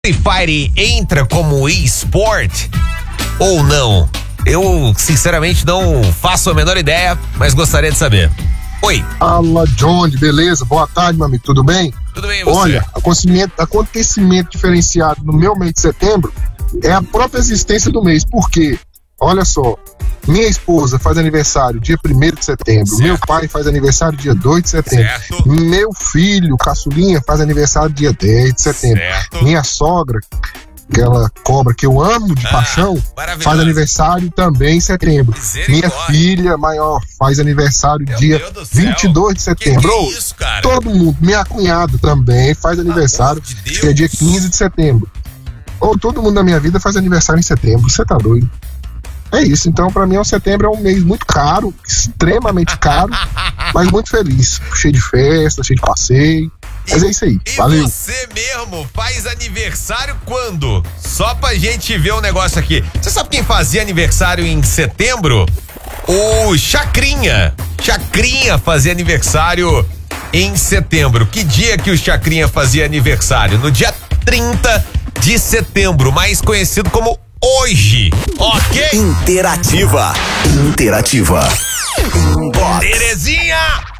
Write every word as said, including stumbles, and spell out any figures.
Free Fire entra como eSport ou não? Eu, sinceramente, não faço a menor ideia, mas gostaria de saber. Oi. Fala, Johnny, beleza? Boa tarde, meu amigo, tudo bem? Tudo bem, e você? Olha, acontecimento, acontecimento diferenciado no meu mês de setembro é a própria existência do mês. Por quê? Olha só, minha esposa faz aniversário dia primeiro de setembro, certo. Meu pai faz aniversário dia dois de setembro, certo. Meu filho, caçulinha, faz aniversário dia dez de setembro, certo. Minha sogra, aquela cobra que eu amo de ah, paixão, faz aniversário também em setembro. Minha filha maior faz aniversário meu dia vinte e dois de setembro. Que que é isso, cara? Todo mundo, minha cunhada também faz aniversário, de que é dia quinze de setembro. Ou todo mundo da minha vida faz aniversário em setembro, você tá doido? É isso, então pra mim o setembro é um mês muito caro, extremamente caro, mas muito feliz, cheio de festa, cheio de passeio. Mas é isso aí, e valeu. Você mesmo faz aniversário quando? Só pra gente ver um negócio aqui. Você sabe quem fazia aniversário em setembro? O Chacrinha. Chacrinha fazia aniversário em setembro. Que dia que o Chacrinha fazia aniversário? No dia trinta de setembro, mais conhecido como hoje, ok? Interativa. Interativa. Terezinha!